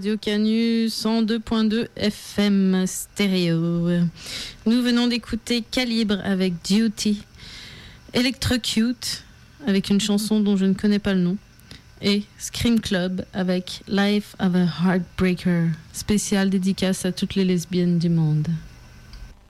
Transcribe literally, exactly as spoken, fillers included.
Radio Canu cent deux point deux F M stéréo. Nous venons d'écouter Calibre avec Duty, Electrocute avec une chanson dont je ne connais pas le nom, et Scream Club avec Life of a Heartbreaker, spécial dédicace à toutes les lesbiennes du monde.